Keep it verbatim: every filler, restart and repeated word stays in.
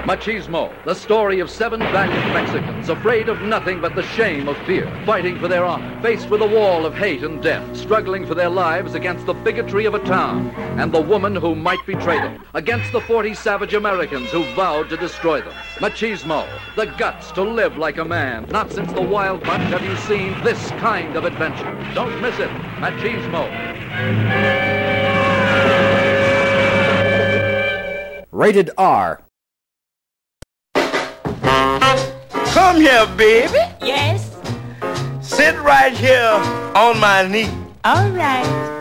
Machismo, the story of seven valiant Mexicans, afraid of nothing but the shame of fear, fighting for their honor, faced with a wall of hate and death, struggling for their lives against the bigotry of a town, and the woman who might betray them, against the forty savage Americans who vowed to destroy them. Machismo, the guts to live like a man. Not since the Wild Bunch have you seen this kind of adventure. Don't miss it. Machismo. Rated R. Come here, baby. Yes? Sit right here on my knee. All right.